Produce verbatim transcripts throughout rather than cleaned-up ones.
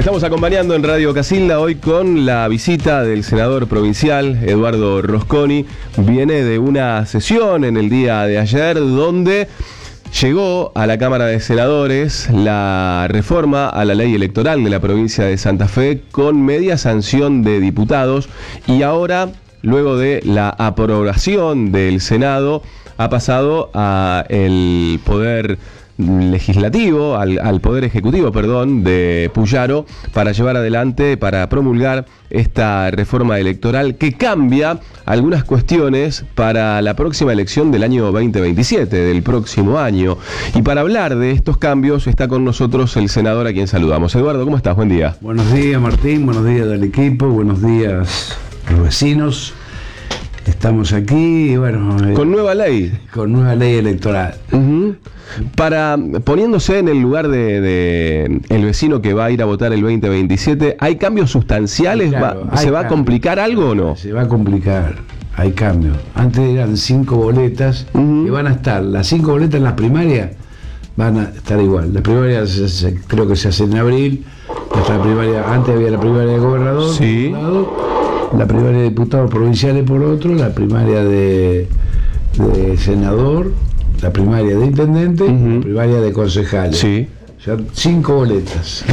Estamos acompañando en Radio Casilda hoy con la visita del senador provincial Eduardo Rosconi. Viene de una sesión en el día de ayer donde llegó a la Cámara de Senadores la reforma a la ley electoral de la provincia de Santa Fe con media sanción de diputados, y ahora, luego de la aprobación del Senado, ha pasado a el Poder Legislativo, al, al Poder Ejecutivo, perdón, de Puyaro, para llevar adelante, para promulgar esta reforma electoral que cambia algunas cuestiones para la próxima elección del año veinte veintisiete, del próximo año. Y para hablar de estos cambios está con nosotros el senador, a quien saludamos. Eduardo, ¿cómo estás? Buen día. Buenos días, Martín, buenos días del equipo, buenos días los vecinos. Estamos aquí, bueno... Con nueva ley. Con nueva ley electoral. Uh-huh. Para, poniéndose en el lugar de, de el vecino que va a ir a votar el veinte veintisiete, ¿hay cambios sustanciales? Claro, ¿Va, ¿Se va a complicar algo o no? Se va a complicar, hay cambios. Antes eran cinco boletas, uh-huh, que van a estar, las cinco boletas en las primarias van a estar igual. Las primarias se, se, creo que se hacen en abril. La primaria, antes había la primaria de gobernador, sí, por un lado, la primaria de diputados provinciales por otro, la primaria de, de senador, la primaria de intendente, uh-huh, la primaria de concejales. Sí. O sea, cinco boletas.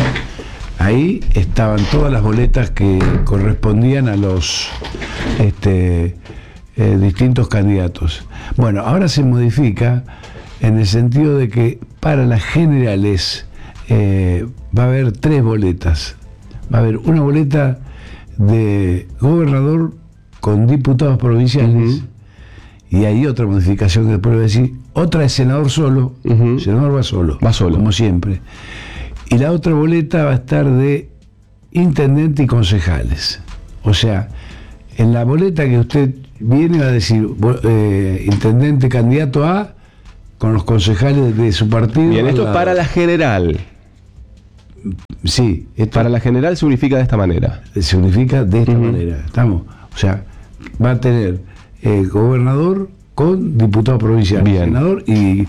Ahí estaban todas las boletas que correspondían a los este, eh, distintos candidatos. Bueno, ahora se modifica en el sentido de que para las generales eh, va a haber tres boletas. Va a haber una boleta de gobernador con diputados provinciales, uh-huh, y hay otra modificación que después voy a decir, otra es senador solo, uh-huh, el senador va solo, va solo, como siempre, y la otra boleta va a estar de intendente y concejales. O sea, en la boleta que usted viene va a decir eh, intendente candidato A con los concejales de su partido. Bien, esto es para la general. Sí, esto para la general se unifica de esta manera. Se unifica de esta, uh-huh, manera. Estamos, o sea, va a tener eh, gobernador con diputado provincial, bien, senador y, y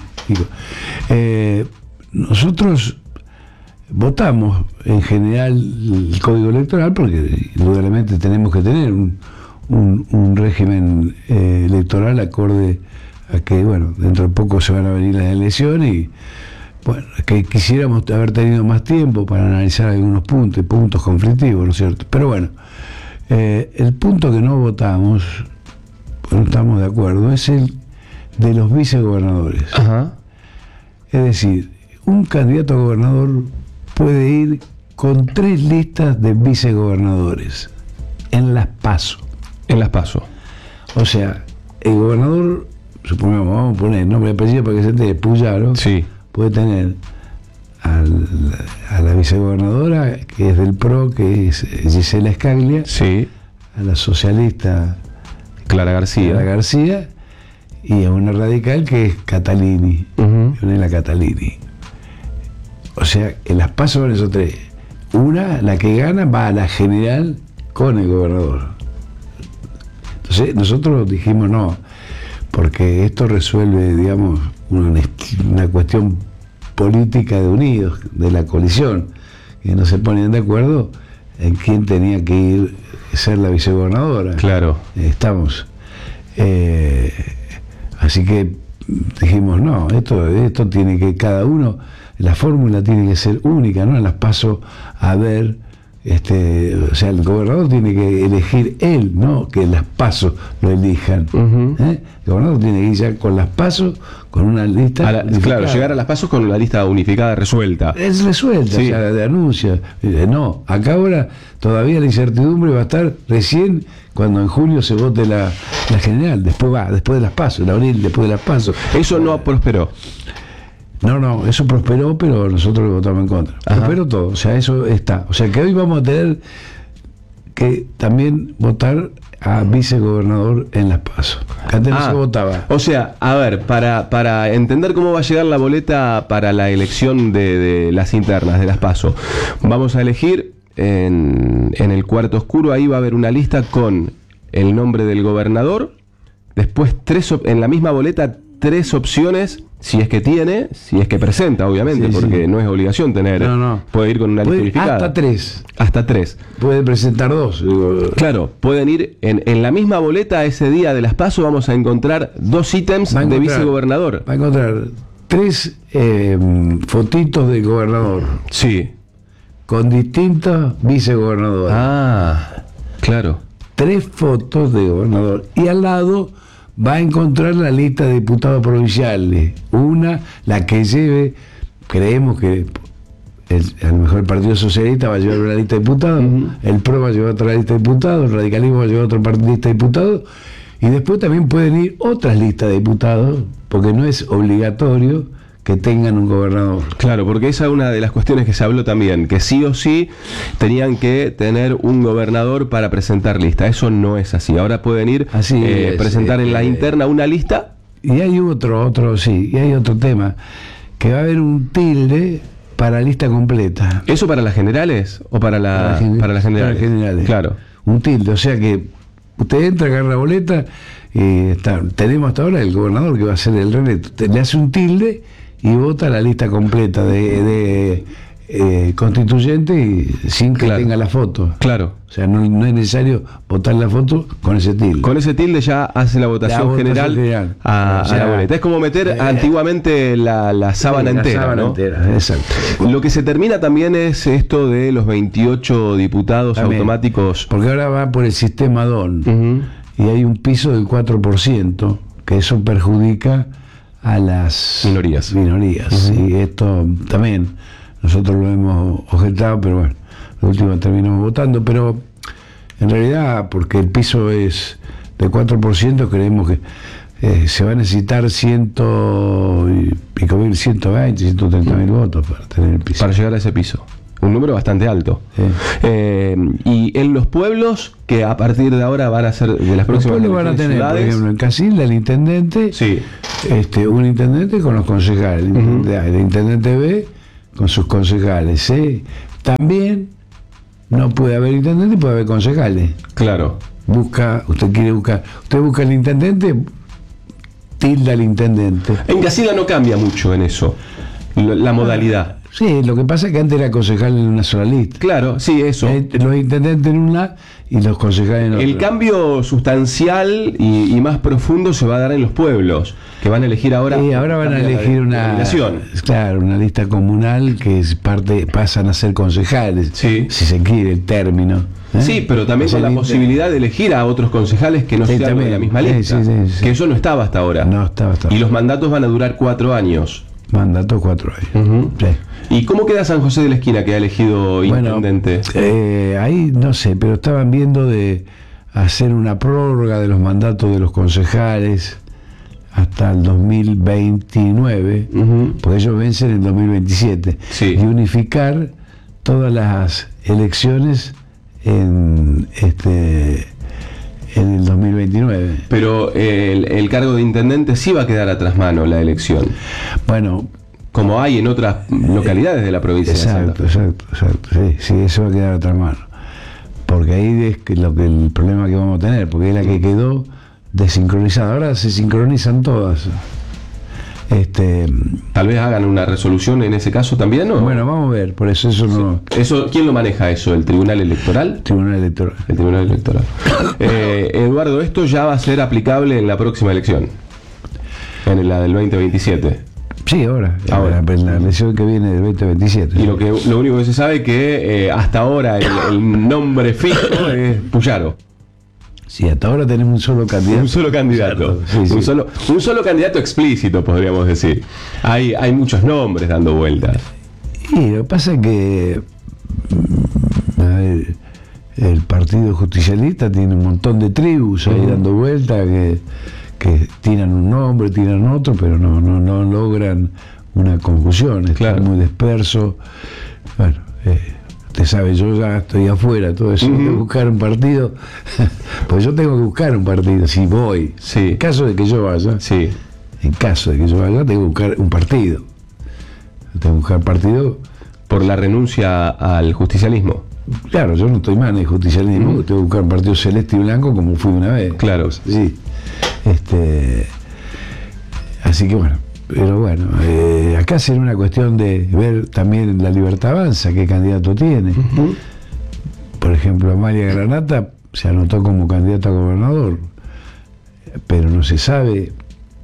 eh, nosotros votamos en general el código electoral porque indudablemente tenemos que tener un, un, un régimen eh, electoral acorde a que, bueno, dentro de poco se van a venir las elecciones y bueno, que quisiéramos haber tenido más tiempo para analizar algunos puntos, puntos conflictivos, ¿no es cierto? Pero bueno, eh, el punto que no votamos, no estamos de acuerdo, es el de los vicegobernadores. Ajá. Es decir, un candidato a gobernador puede ir con tres listas de vicegobernadores en las PASO. En las PASO. O sea, el gobernador, supongamos, vamos a poner nombre y apellido para que se entere, Puyaro. Sí. Puede tener al, a la vicegobernadora, que es del P R O, que es Gisela Scaglia, sí, a la socialista Clara García, Clara García, y a una radical que es Catalini, uh-huh, la Catalini. O sea, en las PASO van esos tres. Una, la que gana, va a la general con el gobernador. Entonces, nosotros dijimos no, porque esto resuelve, digamos, una, una cuestión política de unidos, de la coalición, que no se ponían de acuerdo en quién tenía que ir ser la vicegobernadora. Claro. Estamos. Eh, así que dijimos, no, esto, esto tiene que, cada uno, la fórmula tiene que ser única, ¿no? Las paso a ver. Este, o sea, el gobernador tiene que elegir él, no que las PASO lo elijan. Uh-huh. ¿Eh? El gobernador tiene que ir ya con las PASO, con una lista. La, claro, llegar a las PASO con la lista unificada resuelta. Es resuelta, sí, o sea, de anuncios. No, acá ahora todavía la incertidumbre va a estar recién cuando en junio se vote la, la general. Después va, después de las PASO, en abril, después de las PASO. Eso no prosperó. No, no, eso prosperó, pero nosotros lo votamos en contra. Ajá. Prosperó todo, o sea, eso está. O sea, que hoy vamos a tener que también votar a vicegobernador en las PASO. Que antes no se votaba. O sea, a ver, para, para entender cómo va a llegar la boleta para la elección de, de las internas, de las PASO, vamos a elegir en, en el cuarto oscuro, ahí va a haber una lista con el nombre del gobernador, después tres en la misma boleta tres opciones, si es que tiene, si es que presenta, obviamente, Sí, porque sí. no es obligación tener, No, no. puede ir con una lista Puede- unificada. hasta tres. Hasta tres. Puede presentar dos. Digo, Claro, pueden ir en, en la misma boleta ese día de las PASO, vamos a encontrar dos ítems Va a de encontrar- vicegobernador. Va a encontrar tres eh, fotitos de gobernador Sí. con distintos vicegobernadores. Ah, claro. Tres fotos de gobernador. Y al lado va a encontrar la lista de diputados provinciales. Una, la que lleve, creemos que el, a lo mejor el Partido Socialista va a llevar una lista de diputados, Ujú. el P R O va a llevar otra lista de diputados, el radicalismo va a llevar otra part- lista de diputados, y después también pueden ir otras listas de diputados, porque no es obligatorio que tengan un gobernador. Claro, porque esa es una de las cuestiones que se habló también, que sí o sí tenían que tener un gobernador para presentar lista. Eso no es así. Ahora pueden ir Así eh, es, presentar en la eh, interna una lista. Y hay otro, otro, sí, y hay otro tema, que va a haber un tilde para lista completa. ¿Eso para las generales o para, la, gen- para las generales? para generales. Claro. Un tilde, o sea que usted entra, agarra la boleta, y está, tenemos hasta ahora el gobernador que va a hacer el reto, te- le hace un tilde y vota la lista completa de, de eh, constituyente y sin que Claro. tenga la foto. Claro. O sea, no, no es necesario votar la foto con ese tilde. Con ese tilde ya hace la votación, La votación general, general. A, O sea, a la boleta. Es como meter eh, antiguamente la, la sábana Sí, la entera. sábana ¿no? entera, exacto. Lo que se termina también es esto de los veintiocho diputados También. automáticos. Porque ahora va por el sistema D O N. Ujú. Y hay un piso del cuatro por ciento, que eso perjudica a las Minorías. minorías. Y esto también nosotros lo hemos objetado, pero bueno, de último terminamos votando, pero en realidad, porque el piso es de cuatro por ciento, creemos que eh, se va a necesitar ciento y pico mil, ciento veinte, ciento treinta mil votos para tener el piso. Para llegar a ese piso. Un número bastante alto. Sí. Eh, y en los pueblos, que a partir de ahora van a ser de las Los próximas pueblos van a elecciones tener, por ciudades. ejemplo, en Casilda el intendente, Sí. este, un intendente con los concejales, el intendente A, el intendente B con sus concejales. C. También no puede haber intendente, puede haber concejales. Claro. Busca, usted quiere buscar, usted busca el intendente, tilda al intendente. En Casilda no cambia mucho en eso, lo- la modalidad. Sí, lo que pasa es que antes era concejal en una sola lista. Claro, sí, eso. Eh, Los intendentes en una y los concejales en otra. El cambio sustancial y, y más profundo se va a dar en los pueblos, que van a elegir ahora. Y ahora van a cambia la elegir una, denominación. claro, una lista comunal que es parte, pasan a ser concejales, Sí. si se quiere el término. ¿eh? Sí, pero también O sea, con la el- posibilidad de elegir a otros concejales que no Sí, sean de también. la misma Sí, lista. sí, sí, sí. Que eso no estaba hasta ahora. No estaba hasta Y los mandatos van a durar cuatro años. mandato cuatro años. Ujú. Sí. ¿Y cómo queda San José de la Esquina, que ha elegido Bueno, intendente? eh, ahí no sé, pero estaban viendo de hacer una prórroga de los mandatos de los concejales hasta el dos mil veintinueve, Ujú. porque ellos vencen en el dos mil veintisiete, Sí. y unificar todas las elecciones en este en el dos mil veintinueve. Pero eh, el, el cargo de intendente sí va a quedar atrás mano la elección, Bueno, como hay en otras localidades de la provincia de Santa exacto, Fe. exacto, exacto, sí, sí, eso va a quedar a otra mano. Porque ahí es que lo que el problema que vamos a tener, porque es la que quedó desincronizada. Ahora se sincronizan todas. Este, Tal vez hagan una resolución en ese caso también, ¿no? bueno, vamos a ver, por eso eso no. Eso, ¿quién lo maneja eso? ¿El Tribunal Electoral? Tribunal Electoral. El Tribunal Electoral. Eh, Eduardo, esto ya va a ser aplicable en la próxima elección, en la del veinte veintisiete. Sí, ahora, Ahora. ahora, en la elección que viene del veinte veintisiete. Y lo que lo único que se sabe es que eh, hasta ahora el, el nombre fijo es Puyaro. Sí, hasta ahora tenemos un solo candidato. Un solo candidato. Sí, sí. Un, solo, un solo candidato explícito, podríamos decir. Hay, hay muchos nombres dando vueltas. Y lo que pasa es que mm, a ver, el Partido Justicialista tiene un montón de tribus ahí Ujú. dando vueltas que, que tiran un nombre, tiran otro, pero no, no, no logran una confusión, está Claro. muy disperso. Bueno, eh, usted sabe, yo ya estoy afuera, todo eso, Ujú. de buscar un partido, pues yo tengo que buscar un partido, si voy. Sí. En caso de que yo vaya, Sí. en caso de que yo vaya, tengo que buscar un partido. Tengo que buscar partido. Por la renuncia al justicialismo. Claro, yo no estoy mal en el justicialismo, Mm. tengo que buscar un partido celeste y blanco como fui una vez. Claro. Sí. Este, así que bueno, pero bueno, eh, acá será una cuestión de ver también la Libertad Avanza, qué candidato tiene. Uh-huh. Por ejemplo, Amalia Granata se anotó como candidata a gobernador, pero no se sabe.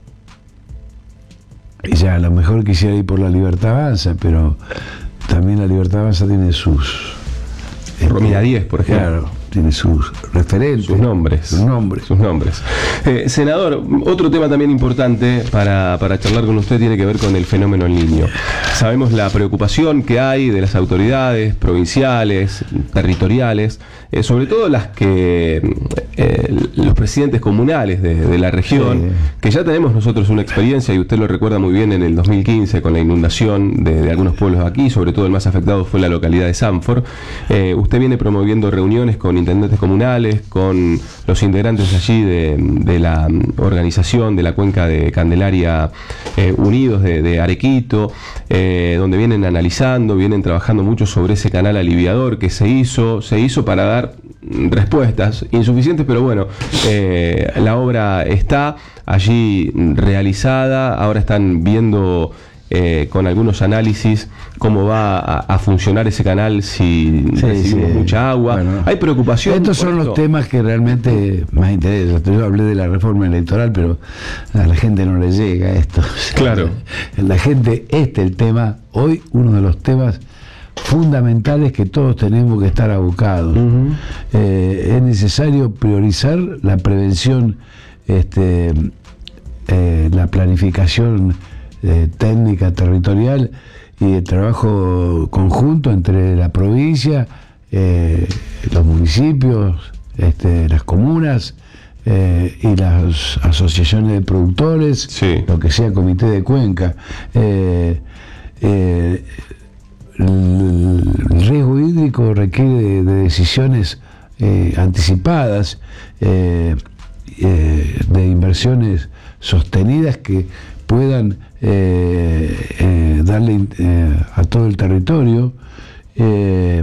Ella a lo mejor quisiera ir por la Libertad Avanza, pero también la Libertad Avanza tiene sus... Romina Díez, por ejemplo. Claro, tiene sus referentes. Sus nombres. Sus nombres. Sus nombres. Eh, senador, otro tema también importante para, para charlar con usted tiene que ver con el fenómeno El Niño. Sabemos la preocupación que hay de las autoridades provinciales, territoriales, eh, sobre todo las que eh, los presidentes comunales de, de la región, sí. que ya tenemos nosotros una experiencia, y usted lo recuerda muy bien en el dos mil quince con la inundación de, de algunos pueblos aquí, sobre todo el más afectado fue la localidad de Sanford. Eh, usted viene promoviendo reuniones con intendentes comunales, con los integrantes allí de, de la organización de la cuenca de Candelaria eh, Unidos de, de Arequito, eh, donde vienen analizando, vienen trabajando mucho sobre ese canal aliviador que se hizo, se hizo para dar respuestas insuficientes, pero bueno, eh, la obra está allí realizada, ahora están viendo eh, con algunos análisis cómo va a, a funcionar ese canal si sí, recibimos sí. mucha agua. Bueno, hay preocupación. Estos son esto? los temas que realmente más interesan. Yo hablé de la reforma electoral, pero a la gente no le llega esto. Claro. La gente, este el tema, hoy uno de los temas fundamentales que todos tenemos que estar abocados. Uh-huh. Eh, es necesario priorizar la prevención, este, eh, la planificación eh, técnica territorial y el trabajo conjunto entre la provincia, eh, los municipios, este, las comunas eh, y las asociaciones de productores, sí. lo que sea comité de cuenca. Eh, eh, el riesgo hídrico requiere de, de decisiones eh, anticipadas, eh, eh, de inversiones sostenidas que puedan eh, eh, darle eh, a todo el territorio. Eh,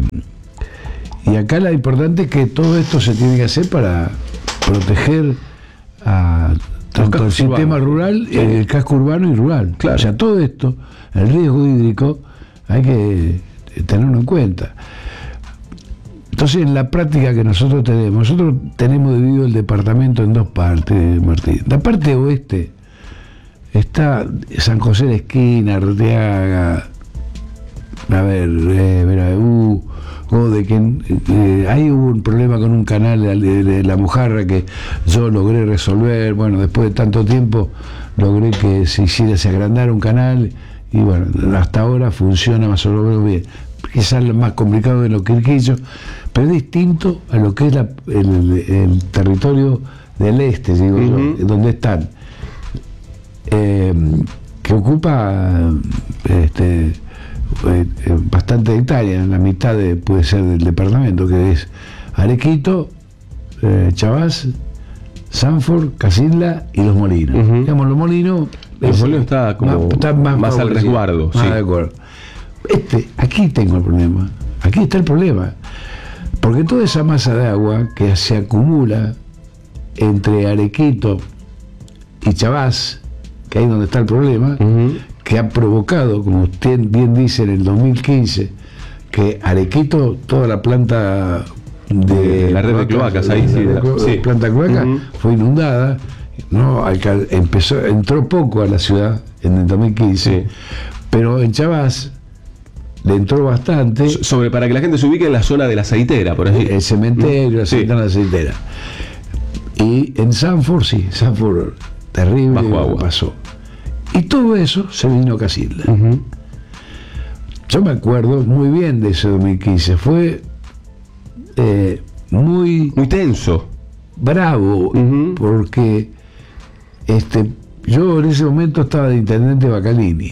y acá lo importante es que todo esto se tiene que hacer para proteger a tanto el sistema urbano, rural, sí. el casco urbano y rural. Claro. O sea, todo esto, el riesgo hídrico, hay que tenerlo en cuenta. Entonces, en la práctica que nosotros tenemos, nosotros tenemos dividido el departamento en dos partes, Martín. La parte oeste está San José de Esquina, Arteaga, a ver, eh, Veraú, Godequén. Eh, ahí hubo un problema con un canal de, de, de La Mojarra que yo logré resolver. Bueno, después de tanto tiempo logré que se hiciera, se agrandara un canal. Y bueno, hasta ahora funciona más o menos bien. Quizás lo más complicado de lo que Quirquillo, pero es distinto a lo que es la, el, el territorio del este, digo uh-huh. yo, donde están, eh, que ocupa este, eh, bastante hectáreas, la mitad de, puede ser del departamento, que es Arequito, eh, Chavás, Sanford, Casilda y Los Molinos. Uh-huh. Digamos, Los Molinos... El Molino está como más, está más, más al resguardo. Más sí. de acuerdo. Este, aquí tengo el problema. Aquí está el problema. Porque toda esa masa de agua que se acumula entre Arequito y Chavás, que ahí es donde está el problema, uh-huh. que ha provocado, como usted bien dice, en el dos mil quince, que Arequito, toda la planta de, de la red cloacas, de cloacas, ahí sí, la, la, sí. planta cloaca uh-huh. fue inundada. No, empezó, entró poco a la ciudad en el dos mil quince, sí. pero en Chavás le entró bastante. Sobre, para que la gente se ubique en la zona de la aceitera, por ahí. El cementerio, la sí. zona de la aceitera. Y en Sanford, sí, Sanford, terrible, bajo agua. Pasó. Y todo eso se vino a Casilda. Uh-huh. Yo me acuerdo muy bien de ese dos mil quince, fue eh, muy... Muy tenso. Bravo, uh-huh. porque este, yo en ese momento estaba de intendente Bacalini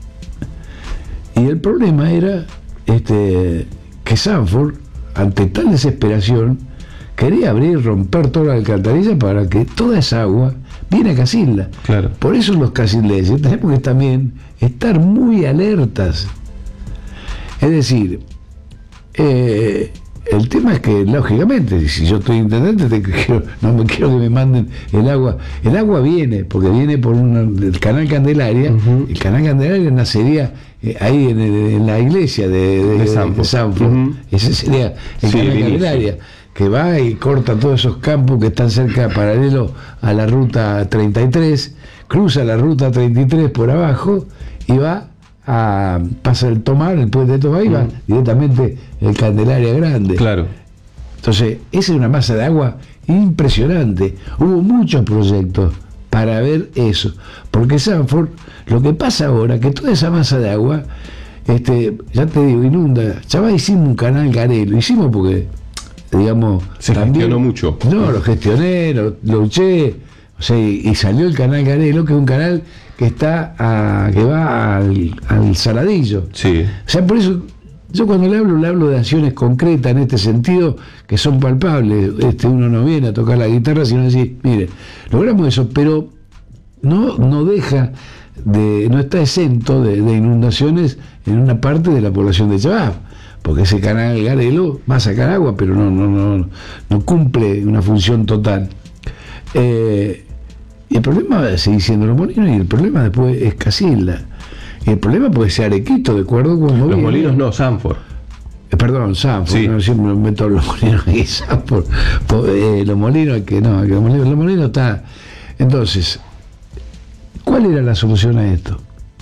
y el problema era este, que Sanford, ante tal desesperación, quería abrir, romper toda la alcantarilla para que toda esa agua viene a Casilda. Claro. Por eso los casildenses tenemos que también estar muy alertas. Es decir, eh, el tema es que, lógicamente, si yo estoy intendente, te quiero, no me quiero que me manden el agua. El agua viene, porque viene por una, el canal Candelaria. Uh-huh. El canal Candelaria nacería eh, ahí en, en la iglesia de, de, de Sanford. De Sanford. Uh-huh. Ese sería el sí, canal el Candelaria, que va y corta todos esos campos que están cerca, paralelo a la ruta treinta y tres, cruza la ruta treinta y tres por abajo y va a pasa el Tomar, el puente de Tomar, y va uh-huh. directamente el Candelaria Grande. Claro. Entonces, esa es una masa de agua impresionante. Hubo muchos proyectos para ver eso. Porque Sanford, lo que pasa ahora, que toda esa masa de agua, este, ya te digo, inunda. Ya va, hicimos un canal Garelo, hicimos porque, digamos, se también, gestionó mucho. No, lo gestioné, lo, lo luché, o sea, y, y salió el canal Garelo, que es un canal que está a, que va al, al Saladillo. Sí. O sea, por eso yo cuando le hablo, le hablo de acciones concretas en este sentido que son palpables. Este, uno no viene a tocar la guitarra, sino decir, mire, logramos eso, pero no, no deja de, no está exento de, de inundaciones en una parte de la población de Chabab, porque ese canal Garelo va a sacar agua, pero no, no, no, no cumple una función total. Eh, Y el problema sigue siendo Los Molinos, y el problema después es Casilda. Y el problema puede ser Arequito, de acuerdo con Los Molinos no, Sanford. Eh, perdón, Sanford, sí. No, siempre me meto Los Molinos aquí, Sanford. Eh, los Molinos, que no, que los Molinos, los Molinos está. Entonces, ¿cuál era la solución a esto?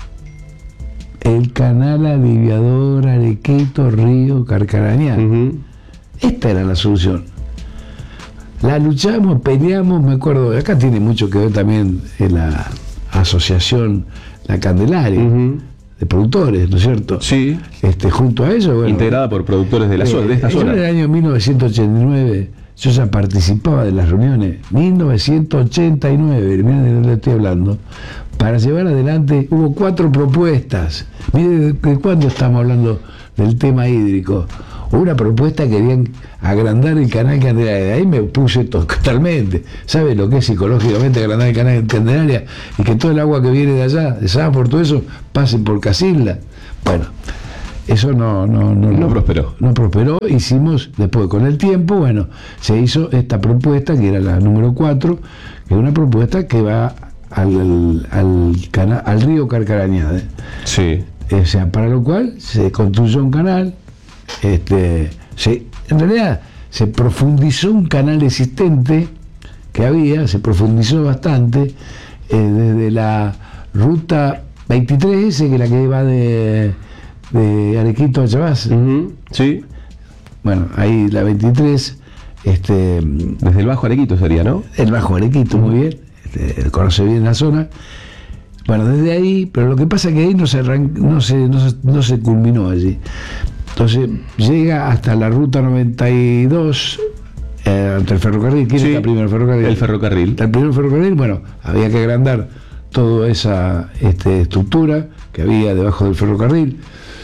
El canal aliviador Arequito, Río, Carcarañá. Uh-huh. Esta era la solución. La luchamos, peleamos, me acuerdo, acá tiene mucho que ver también en la asociación La Candelaria, uh-huh. de productores, ¿no es cierto? Sí. Este, junto a ellos, bueno, integrada por productores de la eh, zona, de esta yo zona. En el año mil novecientos ochenta y nueve, yo ya participaba de las reuniones, mil novecientos ochenta y nueve, miren de dónde estoy hablando, para llevar adelante, hubo cuatro propuestas. Miren de cuándo estamos hablando del tema hídrico. Una propuesta, querían agrandar el canal Candelaria. De ahí me puse totalmente. ¿Sabe lo que es psicológicamente agrandar el canal Candelaria? Y que todo el agua que viene de allá, de Sanford, todo eso, pase por Casilda. Bueno, eso no, no, no, no prosperó. No prosperó. Hicimos, después con el tiempo, bueno, se hizo esta propuesta, que era la número cuatro, que es una propuesta que va al, al, canal, al río Carcarañá. ¿eh? Sí. O sea, para lo cual se construyó un canal. Este, se, en realidad se profundizó un canal existente que había, se profundizó bastante eh, desde la ruta veintitrés ese, que es la que va de, de Arequito a Chabab. Uh-huh. Sí. Bueno, ahí la veintitrés, este, desde el Bajo Arequito sería, ¿no? El Bajo Arequito, uh-huh. muy bien, este, conoce bien la zona. Bueno, desde ahí, pero lo que pasa es que ahí no se arran- no se, no se, no se culminó allí. Entonces llega hasta la ruta noventa y dos, eh, ante el ferrocarril. ¿Quién sí, está primero? El ferrocarril. El ferrocarril. El primer ferrocarril, bueno, había que agrandar toda esa este, estructura que había debajo del ferrocarril,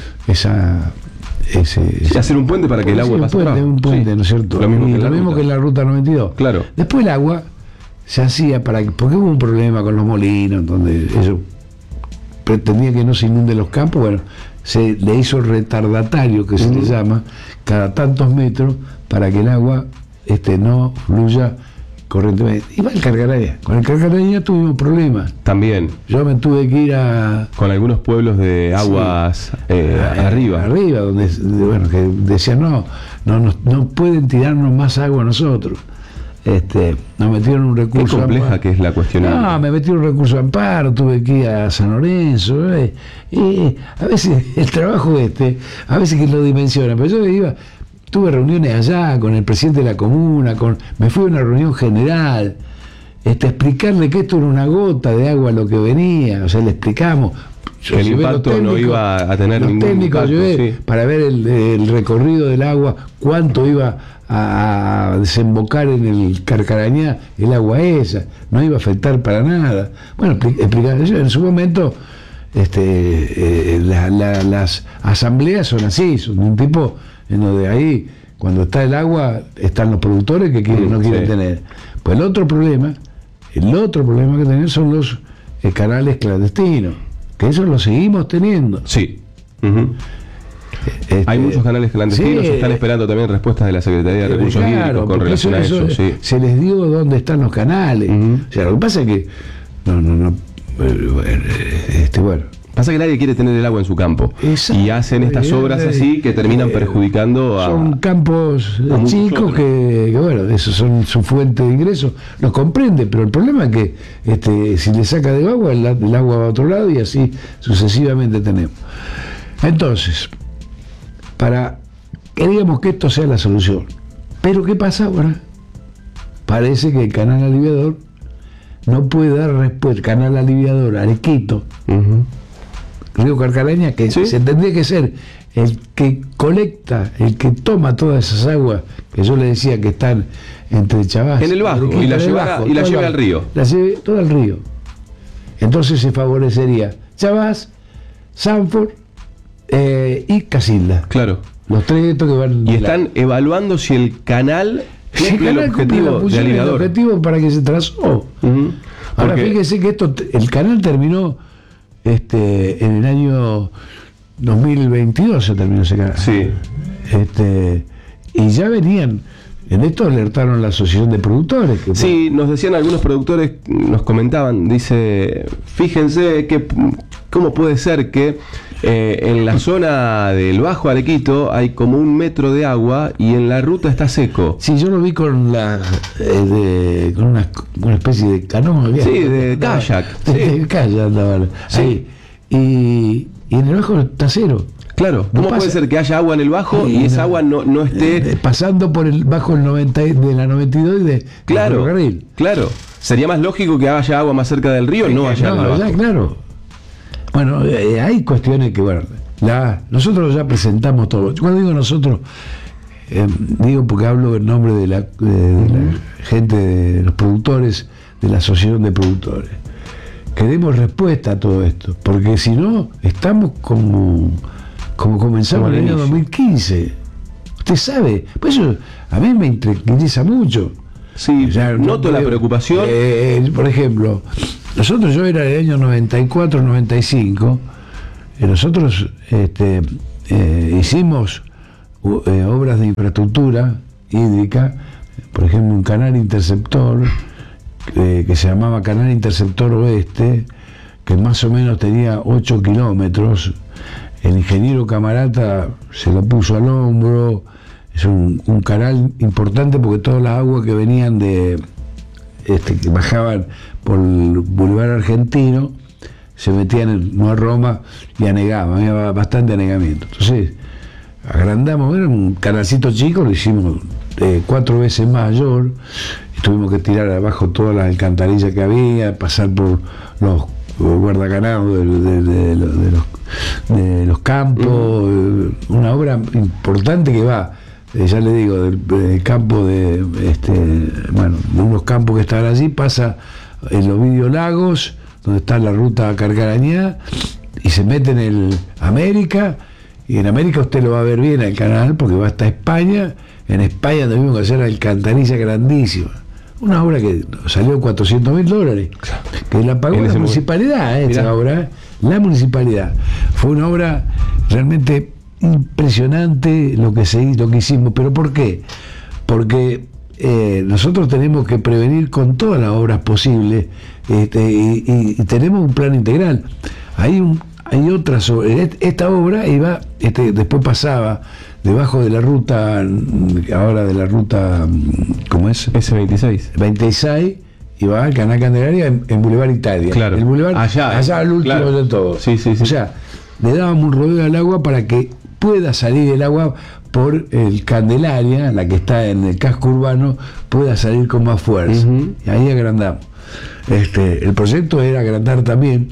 esa... Ese, sí, hacer un puente para que el agua pase. Un puente, un puente, sí, ¿no es cierto? Lo mismo, y que, lo la mismo que en la ruta noventa y dos. Claro. Después el agua se hacía para que, porque hubo un problema con los molinos, donde ellos pretendían que no se inunden los campos, bueno, se le hizo retardatario, que se uh-huh. le llama, cada tantos metros, para que el agua este, no fluya corrientemente. Y va el Carcarañá. Con el Carcarañá tuvimos problemas. También. Yo me tuve que ir a... Con algunos pueblos de aguas sí, eh, a, arriba. Arriba, donde bueno, que decían, no, no, no, no pueden tirarnos más agua a nosotros. Este, nos metieron un recurso. Qué compleja que es la cuestión. No, me metieron un recurso de amparo, tuve que ir a San Lorenzo. Eh, y a veces el trabajo este, a veces que lo dimensiona, pero yo iba, tuve reuniones allá con el presidente de la comuna, con, me fui a una reunión general, este, explicarle que esto era una gota de agua lo que venía, o sea, le explicamos. Yo el impacto técnicos, no iba a tener los ningún técnicos impacto, llevé sí. para ver el, el recorrido del agua, cuánto iba a desembocar en el Carcarañá el agua esa, no iba a afectar para nada. Bueno, explicar, en su momento este, eh, la, la, las asambleas son así, son un tipo en donde ahí, cuando está el agua, están los productores que quieren, no quieren sí. tener. Pues el otro problema, el otro problema que tenemos son los eh, canales clandestinos, que eso lo seguimos teniendo. Sí. Uh-huh. Este, Hay muchos canales clandestinos, sí, están esperando también respuestas de la Secretaría de Recursos claro, Hídricos con porque relación eso, a eso. eso Sí. Se les dio dónde están los canales. Uh-huh. O sea, lo que pasa es que. No, no, no. Este, bueno. Pasa que nadie quiere tener el agua en su campo. Exacto. Y hacen estas obras así que terminan perjudicando a. Son campos a chicos que, que, bueno, eso son su fuente de ingreso. Lo comprende, pero el problema es que este, si le saca de agua, el, el agua va a otro lado y así sucesivamente tenemos. Entonces, para que digamos que esto sea la solución. Pero ¿qué pasa ahora? Parece que el canal aliviador no puede dar respuesta. Canal aliviador Arequito, uh-huh. Río Carcaraña, que ¿sí? Se tendría que ser el que colecta, el que toma todas esas aguas que yo le decía que están entre Chavás en el bajo, Arequito, y la lleva, y la lleve al río. La lleve todo al río. Entonces se favorecería Chavás, Sanford eh, y Casilda. Claro. Los tres estos que van. Y están la... evaluando si el canal cumple el, el objetivo de aliviador. El objetivo para que se trazó. Uh-huh. Ahora porque... fíjese que esto, el canal terminó este, en el año dos mil veintidós, se terminó ese canal. Sí. Este, y ya venían. En esto alertaron la asociación de productores. Que sí, por... nos decían algunos productores, nos comentaban, dice, fíjense que cómo puede ser que eh, en la zona del Bajo Arequito hay como un metro de agua y en la ruta está seco. Sí, yo lo vi con la eh, de, con una, una especie de canoa. Sí, de kayak. De, sí. de kayak andaban. Sí. Ahí. Y, y en el Bajo está cero. Claro, ¿cómo no puede ser que haya agua en el Bajo y, y esa no, agua no, no esté eh, pasando por el Bajo el noventa de la noventa y dos y de claro, ferrocarril? Claro, sería más lógico que haya agua más cerca del río, no allá no, en el Bajo. Ya, claro. Bueno, eh, hay cuestiones que, bueno, la, nosotros ya presentamos todo. Cuando digo nosotros, eh, digo porque hablo en nombre de la, de, de la gente, de los productores, de la asociación de productores. Que demos respuesta a todo esto, porque si no, estamos como... como comenzamos en el año dos mil quince. Usted sabe, pues eso a mí me interesa mucho. Sí, o sea, noto no, la preocupación. Eh, por ejemplo, nosotros, yo era el año noventa y cuatro, noventa y cinco, y nosotros este, eh, hicimos eh, obras de infraestructura hídrica, por ejemplo, un canal interceptor eh, que se llamaba Canal Interceptor Oeste, que más o menos tenía ocho kilómetros. El ingeniero Camarata se lo puso al hombro. Es un, un canal importante porque todas las aguas que venían de este, que bajaban por el Boulevard Argentino se metían en Nueva Roma y anegaban, había bastante anegamiento. Entonces agrandamos, era un canalcito chico, lo hicimos eh, cuatro veces mayor, y tuvimos que tirar abajo todas las alcantarillas que había, pasar por los guardacanados de, de, de, de, de los de los campos, uh-huh. Una obra importante que va, eh, ya le digo, del, del campo de este, bueno, de unos campos que están allí, pasa en los Videolagos, donde está la ruta Carcarañá, y se mete en el América, y en América usted lo va a ver bien al canal, porque va hasta España. En España tuvimos que hacer alcantarilla grandísima. Una obra que salió cuatrocientos mil dólares, que la pagó la municipalidad, eh, esa obra, la municipalidad. Fue una obra realmente impresionante lo que se hizo, lo que hicimos. ¿Pero por qué? Porque eh, nosotros tenemos que prevenir con todas las obras posibles, este, y, y, y tenemos un plan integral. Hay un, hay otras, esta obra iba, este, después pasaba debajo de la ruta, ahora de la ruta, ¿cómo es? ese veintiséis. veintiséis, y va al Canal Candelaria en, en Boulevard Italia. Claro. El Boulevard, allá, allá al último claro. de todo. Sí, sí, sí. O sea, le dábamos un rodeo al agua para que pueda salir el agua por el Candelaria, la que está en el casco urbano, pueda salir con más fuerza. Uh-huh. Y ahí agrandamos. Este, el proyecto era agrandar también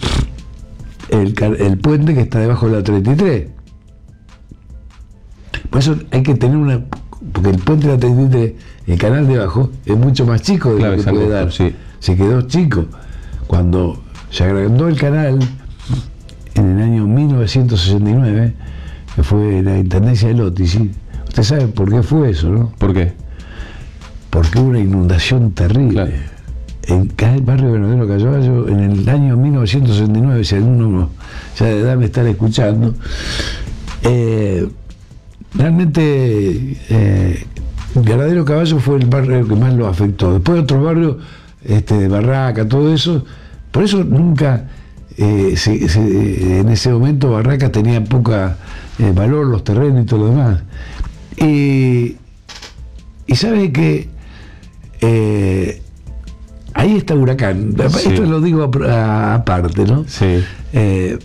el, el puente que está debajo de la treinta y tres. Por eso hay que tener una, porque el puente de la treinta y tres, el canal de abajo, es mucho más chico de claro, lo que puede dar. Sí. Se quedó chico. Cuando se agrandó el canal en el año mil novecientos sesenta y nueve, que fue la intendencia de Lótici, usted sabe por qué fue eso, ¿no? ¿Por qué? Porque hubo una inundación terrible. Claro. En el barrio Bernardino Caballo, en el año mil novecientos sesenta y nueve, si alguno ya de edad me está escuchando, Eh, realmente eh, Ganadero Caballo fue el barrio que más lo afectó. Después otros barrios, este, Barraca, todo eso. Por eso nunca, eh, se, se, en ese momento Barraca tenía poca eh, valor, los terrenos y todo lo demás. Y, y sabe que eh, ahí está Huracán. Sí. Esto lo digo aparte, ¿no? Sí. Eh,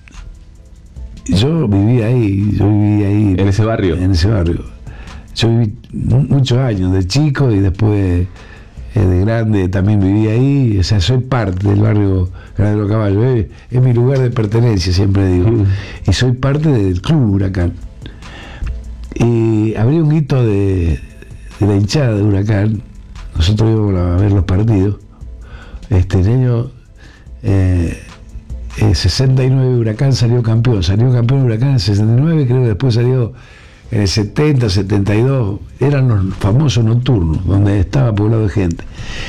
yo viví ahí, yo viví ahí. ¿En ese barrio? En ese barrio. Yo viví muchos años, de chico y después eh, de grande también viví ahí. O sea, soy parte del barrio Ganadero Caballo. Eh, es mi lugar de pertenencia, siempre digo. Mm. Y soy parte del club Huracán. Y habría un hito de, de la hinchada de Huracán. Nosotros íbamos a ver los partidos. Este el año eh, eh, sesenta y nueve Huracán salió campeón. Salió campeón Huracán en el sesenta y nueve, creo que después salió en el setenta, setenta y dos. Eran los famosos nocturnos, donde estaba poblado de gente.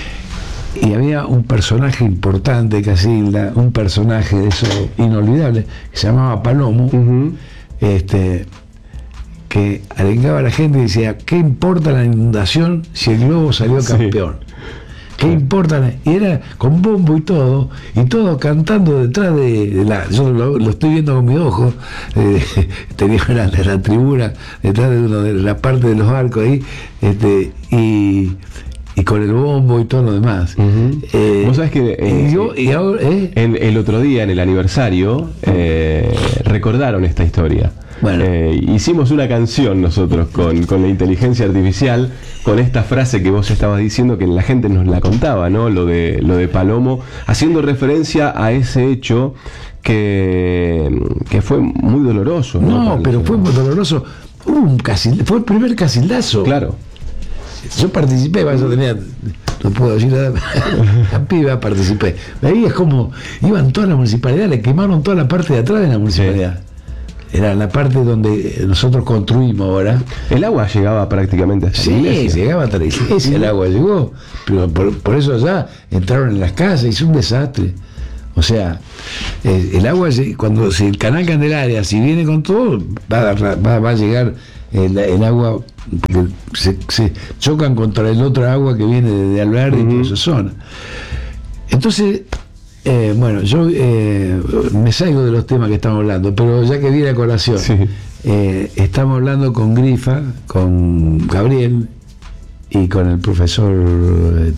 Y había un personaje importante de Casilda, un personaje de eso inolvidable, que se llamaba Palomo, uh-huh. este que arengaba a la gente y decía, ¿qué importa la inundación si el Globo salió campeón? Sí. ¿Qué importa? Y era con bombo y todo, y todo cantando detrás de la... Yo lo, lo estoy viendo con mis ojos, eh, tenía la, la tribuna detrás de uno de la parte de los arcos ahí, este, y... y con el bombo y todo lo demás. Uh-huh. eh, Vos sabés que eh, y yo, y ahora, eh, el, el otro día, en el aniversario, eh, recordaron esta historia. Bueno. Eh, hicimos una canción nosotros con, con la inteligencia artificial, con esta frase que vos estabas diciendo, que la gente nos la contaba, ¿no? Lo de, lo de Palomo, haciendo referencia a ese hecho que, que fue muy doloroso. No, no pero fue muy doloroso. Un casil, fue el primer casildazo. Claro. Yo participé, yo tenía, no puedo decir nada, la piba participé. Ahí es como, iban todas las municipalidades, le quemaron toda la parte de atrás de la municipalidad. Sí. Era la parte donde nosotros construimos ahora. El agua llegaba prácticamente hasta sí, la iglesia. Sí, llegaba hasta la iglesia, sí. El agua llegó, pero por, por eso allá entraron en las casas, hizo un desastre. O sea, eh, el agua, cuando si el canal Candelaria, si viene con todo, va, va, va a llegar el, el agua, porque se, se chocan contra el otro agua que viene de, de Alvear y uh-huh. toda esa zona. Entonces, eh, bueno, yo eh, me salgo de los temas que estamos hablando, pero ya que viene a colación, sí. eh, estamos hablando con Grifa, con Gabriel y con el profesor eh,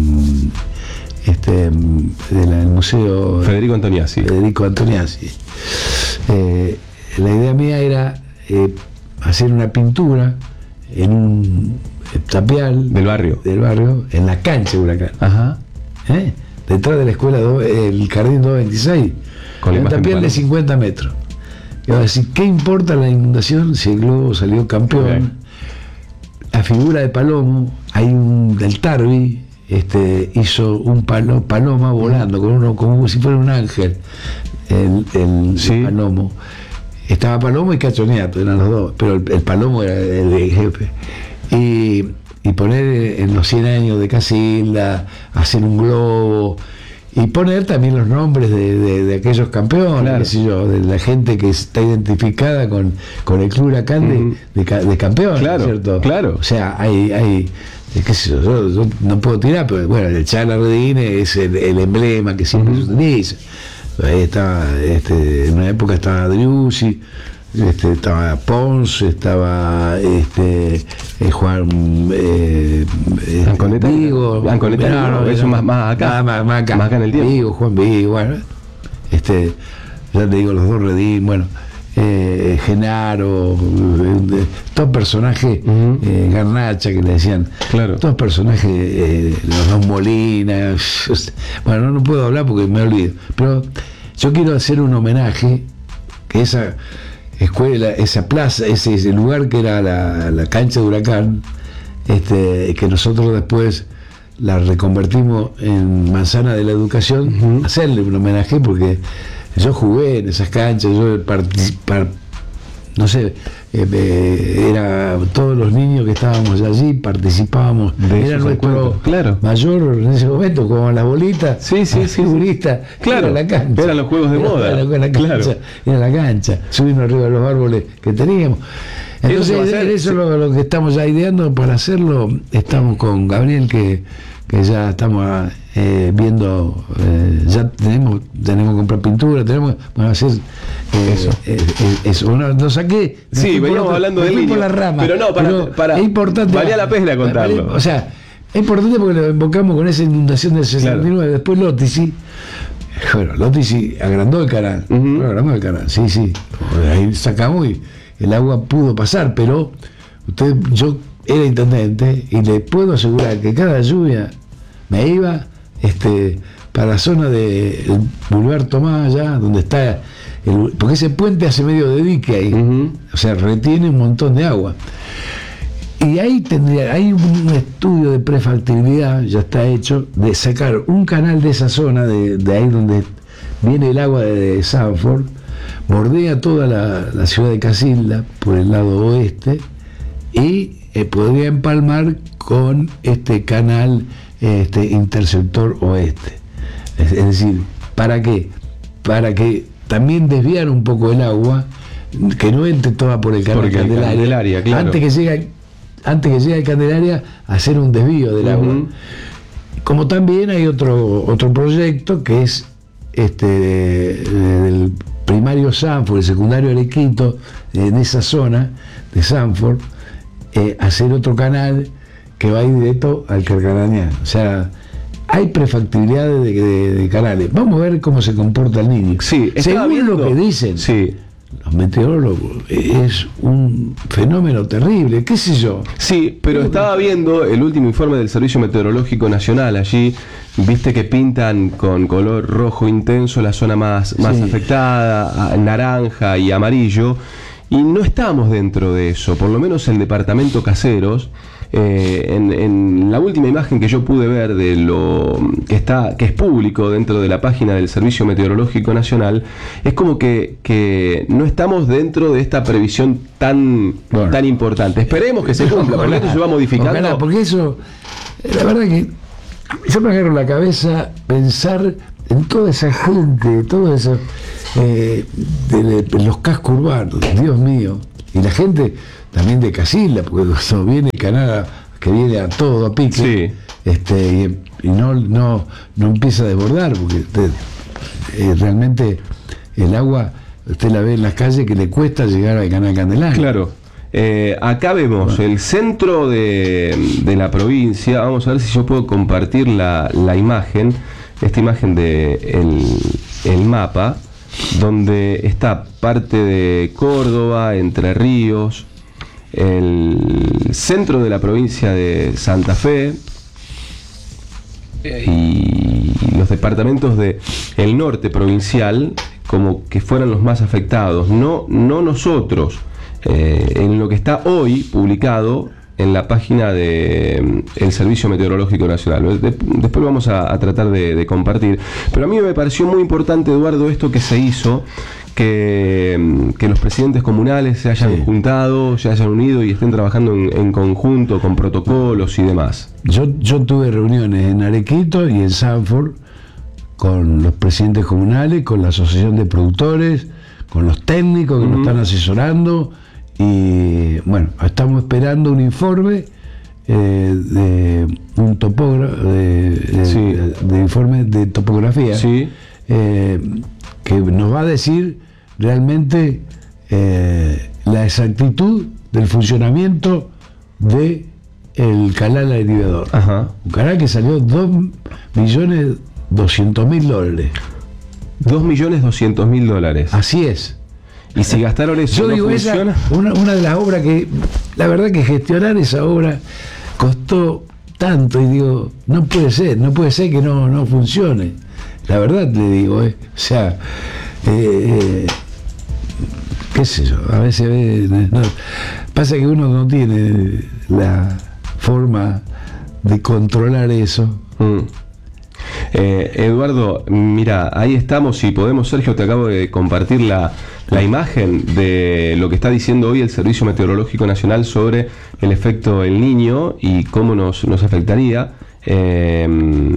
este del museo Federico Antoniazzi. Federico Antoniazzi. Eh, la idea mía era eh, hacer una pintura en un tapial del barrio, del barrio, en la cancha de Huracán. Ajá. ¿Eh? Detrás de la escuela, do, el jardín doscientos veintiséis, con un tapial de cincuenta metros. Y va a decir, ¿qué importa la inundación si el Globo salió campeón? Okay. La figura de Palomo, hay un del Tarbi, este, hizo un palo, paloma volando, con uno como si fuera un ángel, el, el, sí. el Palomo. Estaba Palomo y Cachoniato, eran los dos, pero el, el Palomo era el, el jefe. Y, y poner en los cien años de Casilda, hacer un globo, y poner también los nombres de, de, de aquellos campeones, claro. qué sé yo, de la gente que está identificada con, con el Club Huracán de, mm. de, de campeones, claro, ¿cierto? Claro. O sea, hay... hay qué sé yo, yo, yo no puedo tirar, pero bueno, el Chala Redine es el, el emblema que siempre uh-huh. se utiliza. Ahí estaba, este, en una época estaba Driussi, este, estaba Pons, estaba este, eh, Juan eh, Anconeta, Vigo, Anconeta, no, no, no, eso más, más acá, más, más acá, más acá en el tiempo. Vigo, Juan Vigo, bueno, este, ya te digo, los dos Redín, bueno. Eh, Genaro, eh, todo personaje, uh-huh. eh, Garnacha, que le decían, claro. todos personajes, eh, los dos Molina, bueno, no puedo hablar porque me olvido, pero yo quiero hacer un homenaje, que esa escuela, esa plaza, ese, ese lugar que era la, la cancha de Huracán, este, que nosotros después la reconvertimos en Manzana de la Educación, uh-huh. hacerle un homenaje porque yo jugué en esas canchas, yo participar, no sé, eh, eh, era todos los niños que estábamos allí, participábamos, de era nuestro claro. mayor en ese momento, como las bolitas, sí, sí, sí, figurista, claro, era la cancha. Eran los juegos de era, moda. Era, era, la cancha, claro. era la cancha, subirnos arriba de los árboles que teníamos. Entonces, eso, eso sí. es lo, lo que estamos ya ideando para hacerlo. Estamos con Gabriel, que, que ya estamos eh, viendo, eh, ya tenemos tenemos que comprar pintura, tenemos que hacer eh, eso. Eh, eh, eso. Bueno, lo saqué. Sí, veníamos otro, hablando del niño. La rama, pero no, para, pero para, es importante. Valía la pena contarlo. Vale, o sea, es importante porque lo invocamos con esa inundación del sesenta y nueve. Claro. Después Lotisi. Bueno, Lotisi agrandó el canal. Uh-huh. Bueno, agrandó el canal, sí, sí. Ahí sacamos y el agua pudo pasar, pero usted, yo era intendente y le puedo asegurar que cada lluvia me iba este, para la zona del Boulevard Tomás, allá donde está el, porque ese puente hace medio de dique ahí, uh-huh. o sea, retiene un montón de agua. Y ahí tendría, hay un estudio de prefactibilidad, ya está hecho, de sacar un canal de esa zona, de, de ahí donde viene el agua de, de Sanford, bordea toda la, la ciudad de Casilda por el lado oeste y eh, podría empalmar con este canal este interceptor oeste. Es, es decir, ¿para qué? Para que también desviar un poco el agua, que no entre toda por el canal Porque Candelaria, el Candelaria, claro. antes que llegue antes que llegue el Candelaria, hacer un desvío del uh-huh. agua. Como también hay otro otro proyecto que es este del primario Sanford, el secundario Arequito, en esa zona de Sanford, eh, hacer otro canal que va a ir directo al Carcarañá. O sea, hay prefactibilidad de, de, de canales. Vamos a ver cómo se comporta el Niño. Sí, según viendo, lo que dicen sí. los meteorólogos, es un fenómeno terrible, qué sé yo. Sí, pero estaba viendo el último informe del Servicio Meteorológico Nacional. Allí viste que pintan con color rojo intenso la zona más, más sí. afectada, naranja y amarillo, y no estamos dentro de eso. Por lo menos el departamento Caseros, eh, en, en la última imagen que yo pude ver de lo que está, que es público dentro de la página del Servicio Meteorológico Nacional, es como que, que no estamos dentro de esta previsión tan, bueno, tan importante. Esperemos que se cumpla, porque esto se va modificando. Ojalá, porque eso, la verdad que yo me agarro la cabeza pensar en toda esa gente, toda esa eh, de, de los cascos urbanos, Dios mío, y la gente también de Casilda, porque cuando viene el canal que viene a todo a pique, sí. este, y, y no, no, no empieza a desbordar, porque usted, eh, realmente el agua, usted la ve en las calles que le cuesta llegar al canal Candelaria. Claro. Eh, acá vemos bueno. el centro de, de la provincia. Vamos a ver si yo puedo compartir la, la imagen, esta imagen de el, el mapa, donde está parte de Córdoba, Entre Ríos, el centro de la provincia de Santa Fe y los departamentos de el norte provincial como que fueran los más afectados, no, no nosotros. Eh, en lo que está hoy publicado en la página del de, Servicio Meteorológico Nacional. De, después vamos a, a tratar de, de compartir. Pero a mí me pareció muy importante, Eduardo, esto que se hizo, que, que los presidentes comunales se hayan sí. juntado, se hayan unido y estén trabajando en, en conjunto con protocolos y demás. Yo, yo tuve reuniones en Arequito y en Sanford con los presidentes comunales, con la asociación de productores, con los técnicos que uh-huh. nos están asesorando. Y bueno, estamos esperando un informe eh, de un topógrafo de, de, sí. de, de informe de topografía sí. eh, que nos va a decir realmente eh, la exactitud del funcionamiento de el canal aliviador. Ajá. Un canal que salió dos millones doscientos mil dólares. dos millones doscientos mil dólares. Así es. Y si gastaron eso, yo no digo, funciona. Esa, una, una de las obras que, la verdad que gestionar esa obra costó tanto, y digo, no puede ser, no puede ser que no, no funcione. La verdad le digo, eh. o sea, eh, qué sé yo, a veces ve, no, pasa que uno no tiene la forma de controlar eso. Mm. Eh, Eduardo, mira, ahí estamos y podemos, Sergio, te acabo de compartir la, la imagen de lo que está diciendo hoy el Servicio Meteorológico Nacional sobre el efecto El Niño y cómo nos, nos afectaría. Eh,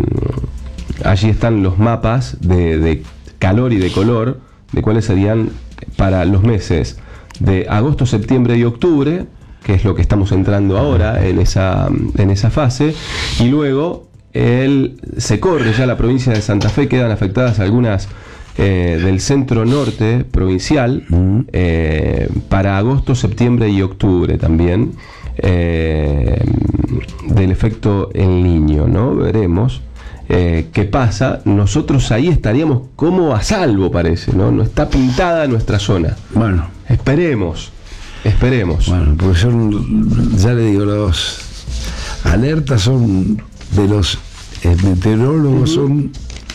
allí están los mapas de, de calor y de color, de cuáles serían para los meses de agosto, septiembre y octubre, que es lo que estamos entrando ahora en esa, en esa fase, y luego el, se corre ya la provincia de Santa Fe, quedan afectadas algunas eh, del centro norte provincial, uh-huh. eh, para agosto, septiembre y octubre también, eh, del efecto El Niño, ¿no? Veremos eh, qué pasa. Nosotros ahí estaríamos como a salvo, parece, ¿no? No está pintada nuestra zona. Bueno, esperemos, esperemos. Bueno, porque son, ya le digo, los alertas son de los eh, meteorólogos, uh-huh. son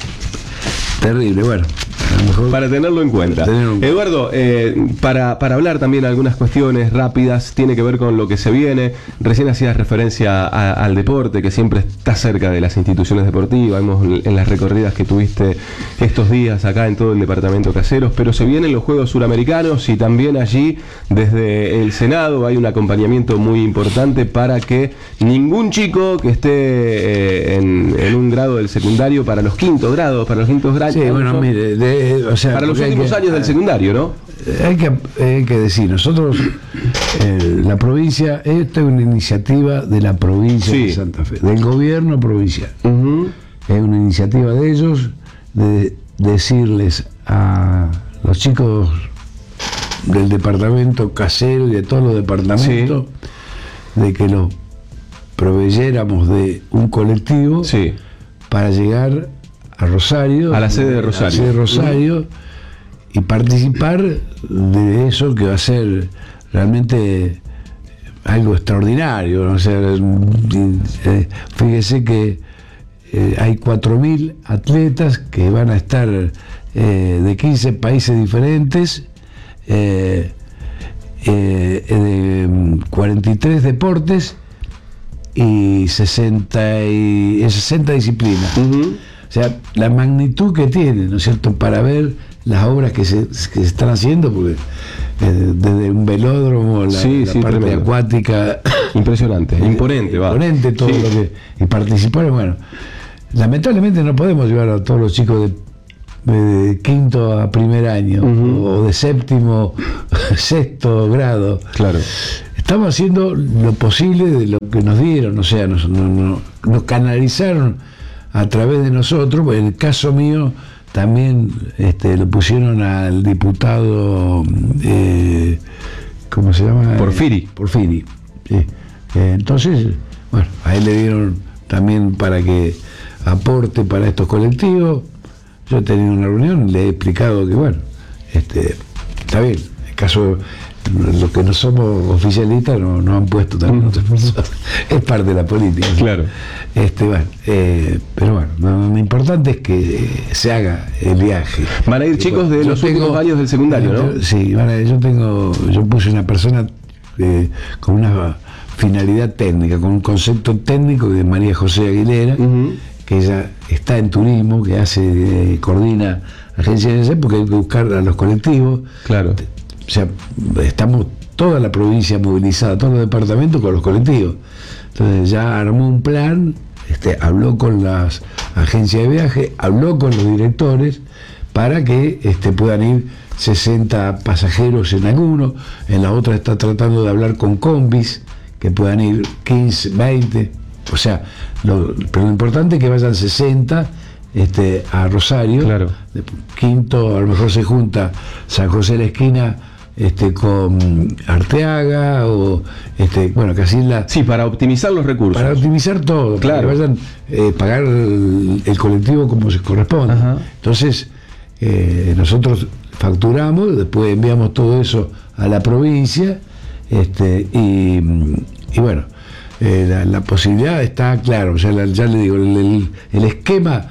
terribles. Bueno, a lo mejor para tenerlo en cuenta. Tenerlo en Eduardo, eh, para, para hablar también algunas cuestiones rápidas, tiene que ver con lo que se viene. Recién hacías referencia a, al deporte, que siempre está cerca de las instituciones deportivas. Vemos en las recorridas que tuviste estos días acá en todo el departamento Caseros, pero se vienen los Juegos Suramericanos y también allí desde el Senado hay un acompañamiento muy importante para que ningún chico que esté eh, en, en un grado del secundario, para los quintos grados, para los quintos grados, sí, bueno, mire, de, o sea, para los últimos que, años del secundario, ¿no? Hay que, hay que decir, nosotros, eh, la provincia, esta es una iniciativa de la provincia sí. de Santa Fe, del gobierno provincial. Uh-huh. Es una iniciativa de ellos de decirles a los chicos del departamento Casero y de todos los departamentos sí. de que los proveyéramos de un colectivo sí. para llegar a Rosario, a la sede de Rosario, a la sede de Rosario uh-huh. y participar de eso que va a ser realmente algo extraordinario, ¿no? O sea, eh, fíjese que eh, hay cuatro mil atletas que van a estar eh, de quince países diferentes, eh, eh, de cuarenta y tres deportes y sesenta, y, sesenta disciplinas. Uh-huh. O sea, la magnitud que tiene, ¿no es cierto?, para ver las obras que se, que se están haciendo, porque eh, desde un velódromo, la, sí, la sí, parte tremendo. acuática. Impresionante, eh, imponente, va. Imponente todo sí. lo que. Y participar, bueno, lamentablemente no podemos llevar a todos los chicos de, de quinto a primer año, uh-huh. o de séptimo, sexto grado. Claro. Estamos haciendo lo posible de lo que nos dieron, o sea, nos, nos, nos, nos canalizaron a través de nosotros. En el caso mío también este, lo pusieron al diputado eh, ¿cómo se llama? Porfiri. Porfiri, sí. eh, entonces, bueno, a él le dieron también para que aporte para estos colectivos. Yo he tenido una reunión, le he explicado que bueno, este, está bien, el caso, los que no somos oficialistas no, no han puesto también otras personas. Es parte de la política. Claro. Este, bueno, eh, pero bueno, lo, lo importante es que eh, se haga el viaje. Van a ir chicos de los tengo, últimos años del secundario, ¿no? Sí, van a, yo tengo, yo puse una persona eh, con una finalidad técnica, con un concepto técnico de María José Aguilera, uh-huh. que ella está en turismo, que hace, eh, coordina agencias de ese, porque hay que buscar a los colectivos. Claro. O sea, estamos toda la provincia movilizada, todos los departamentos con los colectivos. Entonces ya armó un plan, este, habló con las agencias de viaje, habló con los directores para que este, puedan ir sesenta pasajeros en alguno, en la otra está tratando de hablar con combis, que puedan ir quince, veinte, o sea, lo, pero lo importante es que vayan sesenta este, a Rosario. Claro. Quinto, a lo mejor se junta San José de la Esquina este, con Arteaga o este, bueno, Casilda. Sí, para optimizar los recursos. Para optimizar todo, claro. Para que vayan eh, pagar el, el colectivo como se corresponde. Ajá. Entonces, eh, nosotros facturamos, después enviamos todo eso a la provincia, este, y, y bueno, eh, la, la posibilidad está claro, ya, la, ya le digo, el, el, el esquema.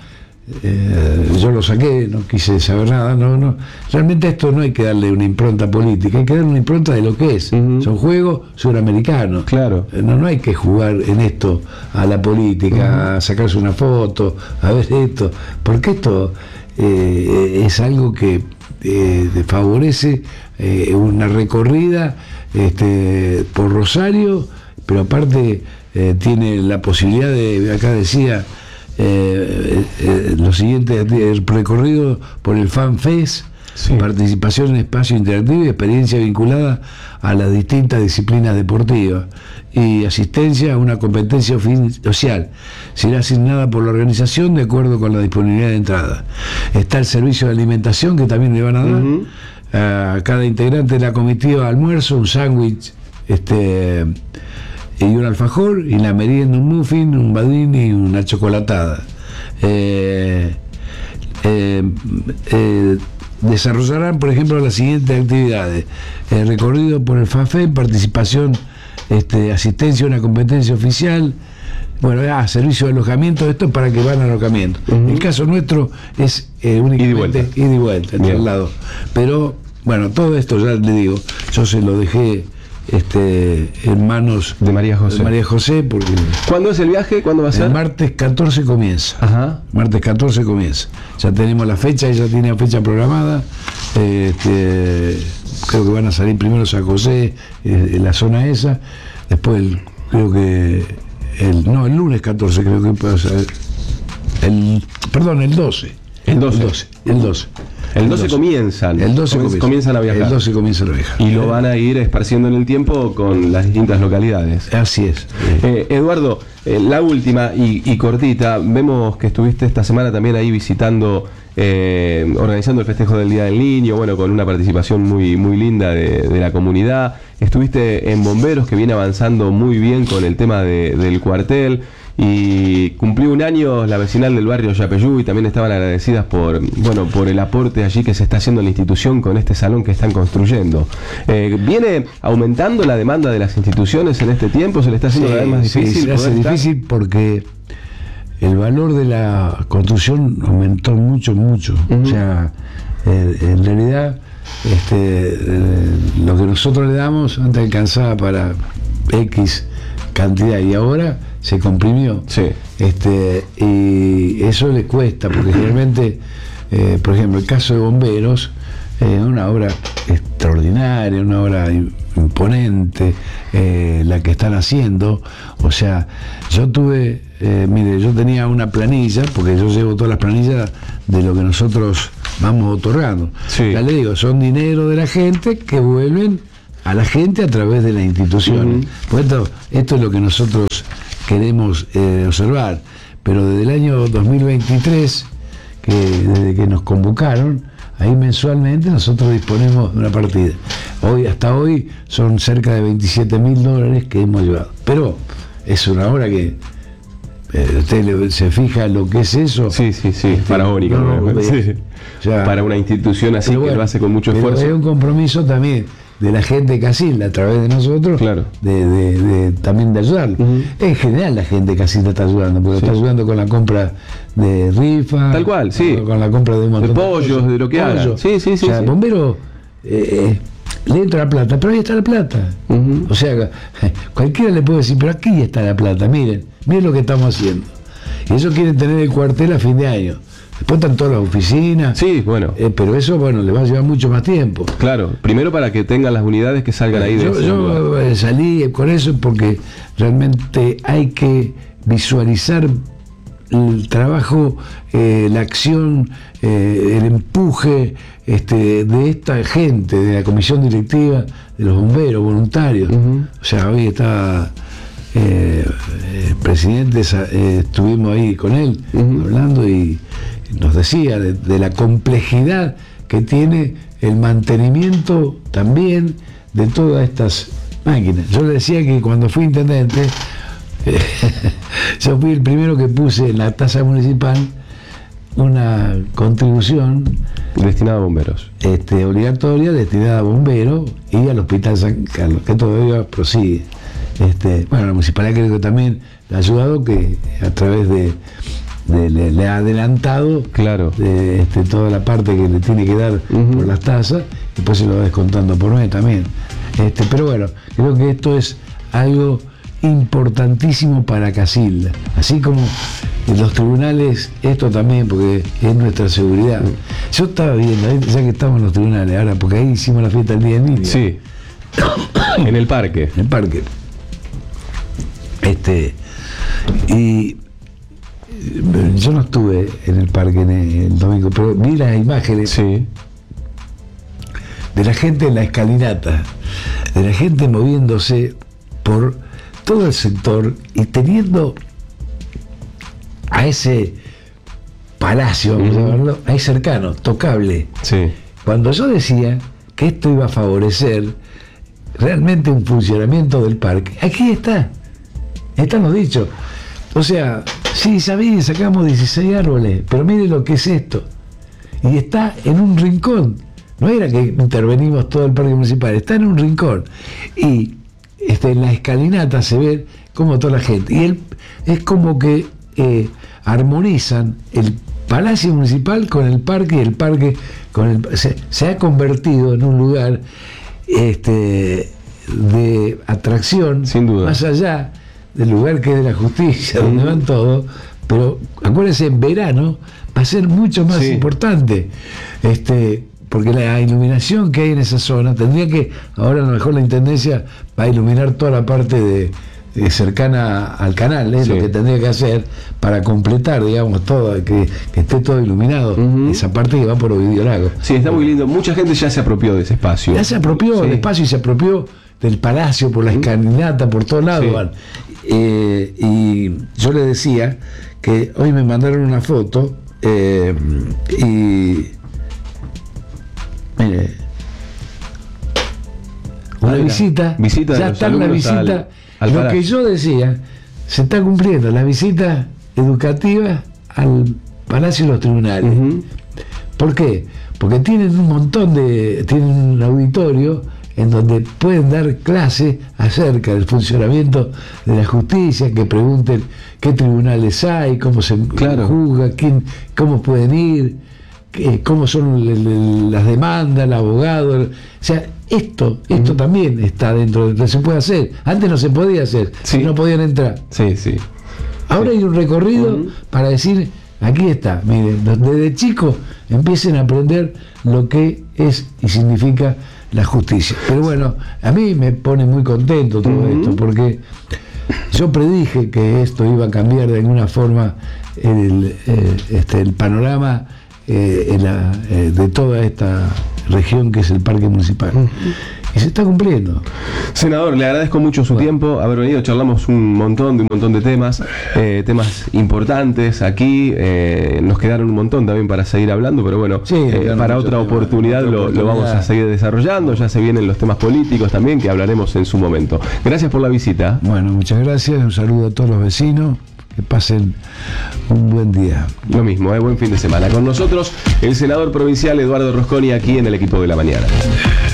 Eh, yo lo saqué, no quise saber nada, no, no. Realmente a esto no hay que darle una impronta política, hay que darle una impronta de lo que es. Uh-huh. Son juegos suramericanos. Claro. Eh, no, no hay que jugar en esto a la política, uh-huh. a sacarse una foto, a ver esto, porque esto eh, es algo que eh, de favorece eh, una recorrida este, por Rosario, pero aparte eh, tiene la posibilidad de, acá decía, eh, eh, lo siguiente, el recorrido por el FanFest, sí. Participación en espacio interactivo y experiencia vinculada a las distintas disciplinas deportivas y asistencia a una competencia oficial. Será asignada por la organización de acuerdo con la disponibilidad de entrada. Está el servicio de alimentación que también le van a dar. Uh-huh. A cada integrante de la comitiva almuerzo, un sándwich este, y un alfajor, y la merienda un muffin, un budín y una chocolatada. Eh, eh, eh, desarrollarán, por ejemplo, las siguientes actividades: el recorrido por el FanFest, participación, este, asistencia a una competencia oficial, bueno, ah, servicio de alojamiento, esto es para que van a alojamiento. Uh-huh. El caso nuestro es eh, únicamente ida y vuelta, entre el lado. Pero, bueno, todo esto ya le digo, yo se lo dejé este, en manos de María José. De María José, porque ¿cuándo es el viaje? ¿Cuándo va a ser? El martes catorce comienza. Ajá. Martes catorce comienza. Ya tenemos la fecha, ella tiene fecha programada. Este, creo que van a salir primero San José, eh, en la zona esa. Después, el, creo que. El, no, el lunes catorce, creo que puede ser. El, perdón, el doce. El doce. El doce. El doce. El doce comienzan. El doce comienzan, comienzan a viajar. El doce comienzan a viajar. Y lo van a ir esparciendo en el tiempo con las distintas localidades. Así es. Eh, Eduardo, eh, la última y, y cortita. Vemos que estuviste esta semana también ahí visitando, eh, organizando el festejo del Día del Niño, bueno, con una participación muy, muy linda de, de la comunidad. Estuviste en Bomberos, que viene avanzando muy bien con el tema de, del cuartel. Y cumplió un año la vecinal del barrio Yapeyú, y también estaban agradecidas por, bueno, por el aporte allí que se está haciendo en la institución con este salón que están construyendo. Eh, ¿Viene aumentando la demanda de las instituciones en este tiempo? ¿Se le está haciendo sí, cada vez más difícil? Sí, se hace difícil porque el valor de la construcción aumentó mucho, mucho. Uh-huh. O sea, eh, en realidad este, eh, lo que nosotros le damos antes alcanzaba para X cantidad y ahora se comprimió. Sí. Este, y eso le cuesta, porque generalmente, eh, por ejemplo, el caso de Bomberos, es eh, una obra extraordinaria, una obra imponente, eh, la que están haciendo. O sea, yo tuve, eh, mire, yo tenía una planilla, porque yo llevo todas las planillas de lo que nosotros vamos otorgando. Sí. Ya le digo, son dinero de la gente que vuelven a la gente a través de las instituciones. Uh-huh. Pues esto, esto es lo que nosotros queremos eh, observar. Pero desde el año dos mil veintitrés, que desde que nos convocaron, ahí mensualmente nosotros disponemos de una partida. Hoy, hasta hoy, son cerca de veintisiete mil dólares que hemos llevado. Pero es una obra que eh, usted le, se fija lo que es eso. Sí, sí, sí, este, faraónico. No, no, sí. O sea, para una institución así, bueno, que lo hace con mucho esfuerzo. Hay un compromiso también de la gente de Casilda, a través de nosotros, claro, de, de, de, también de ayudarlo. Uh-huh. En general la gente de Casilda está ayudando, porque sí, está ayudando con la compra de rifa, tal cual, sí, con la compra de un montón de pollos, de, de lo que haga. Sí, sí, sí. O sea, sí. el bombero eh, le entra la plata, pero ahí está la plata. Uh-huh. O sea, cualquiera le puede decir, pero aquí está la plata, miren, miren lo que estamos haciendo. Y eso quieren tener el cuartel a fin de año. Después están todas las oficinas. Sí, bueno. Eh, pero eso, bueno, le va a llevar mucho más tiempo. Claro, primero para que tengan las unidades que salgan ahí de Yo, yo eh, salí con eso porque realmente hay que visualizar el trabajo, eh, la acción, eh, el empuje este, de esta gente, de la comisión directiva, de los bomberos voluntarios. Uh-huh. O sea, hoy está eh, el presidente, eh, estuvimos ahí con él, uh-huh, hablando, y nos decía de, de la complejidad que tiene el mantenimiento también de todas estas máquinas. Yo le decía que cuando fui intendente, eh, yo fui el primero que puse en la tasa municipal una contribución destinada a bomberos, este, obligatoria, destinada a bomberos y al Hospital San Carlos, que todavía prosigue. Este, bueno, la municipalidad creo que también le ha ayudado, que a través de De, le, le ha adelantado, claro, de, este, toda la parte que le tiene que dar, uh-huh, por las tasas, después se lo va descontando por mes también. Este, pero bueno, creo que esto es algo importantísimo para Casilda, así como en los tribunales, esto también, porque es nuestra seguridad. Yo estaba viendo, ya que estamos en los tribunales, ahora, porque ahí hicimos la fiesta del Día del Niño. Sí. En el parque. En el parque. Este, y yo no estuve en el parque en el, el domingo, pero vi las imágenes sí. de la gente en la escalinata, de la gente moviéndose por todo el sector y teniendo a ese palacio, vamos uh-huh. a verlo, ahí cercano, tocable. Sí. Cuando yo decía que esto iba a favorecer realmente un funcionamiento del parque, aquí está, están los dichos. O sea, sí, sabía, sacamos dieciséis árboles, pero mire lo que es esto. Y está en un rincón. No era que intervenimos todo el parque municipal, está en un rincón. Y este, en la escalinata se ve como toda la gente. Y él, es como que eh, armonizan el Palacio Municipal con el parque y el parque con el. Se, se ha convertido en un lugar este, de atracción, sin duda, más allá del lugar que es de la justicia, sí, donde van todos, pero acuérdense, en verano va a ser mucho más sí. importante, este, porque la iluminación que hay en esa zona, tendría que, ahora a lo mejor la Intendencia va a iluminar toda la parte de, de cercana al canal, es sí. lo que tendría que hacer para completar, digamos, todo, que, que esté todo iluminado, uh-huh. esa parte que va por Ovidio Lago. Sí, está muy lindo, mucha gente ya se apropió de ese espacio. Ya se apropió sí. del espacio y se apropió del palacio, por la escalinata, por todos lados sí. van. Eh, y yo le decía que hoy me mandaron una foto eh, y mire, una visita, visita ya está la visita, al, al lo que yo decía, se está cumpliendo, la visita educativa al Palacio de los Tribunales. Uh-huh. ¿Por qué? Porque tienen un montón de, tienen un auditorio en donde pueden dar clases acerca del funcionamiento de la justicia, que pregunten qué tribunales hay, cómo se claro. juzga, quién, cómo pueden ir, qué, cómo son le, le, las demandas, el abogado. O sea, esto, esto uh-huh. también está dentro de lo que se puede hacer. Antes no se podía hacer, sí. no podían entrar. Sí, sí. Ahora sí. hay un recorrido uh-huh. para decir, aquí está, miren, desde chicos empiecen a aprender lo que es y significa la justicia. Pero bueno, a mí me pone muy contento todo uh-huh. esto, porque yo predije que esto iba a cambiar de alguna forma el, eh, este, el panorama eh, en la, eh, de toda esta región que es el Parque Municipal. Uh-huh. Y se está cumpliendo. Senador, le agradezco mucho su bueno. tiempo, haber venido, charlamos un montón de un montón de temas, eh, temas importantes aquí, eh, nos quedaron un montón también para seguir hablando, pero bueno, sí, eh, para otra oportunidad, otra lo, oportunidad lo vamos a seguir desarrollando, ya se vienen los temas políticos también, que hablaremos en su momento. Gracias por la visita. Bueno, muchas gracias, un saludo a todos los vecinos. Que pasen un buen día. Lo mismo, ¿eh? Buen fin de semana. Con nosotros, el senador provincial Eduardo Rosconi, aquí en el Equipo de la Mañana.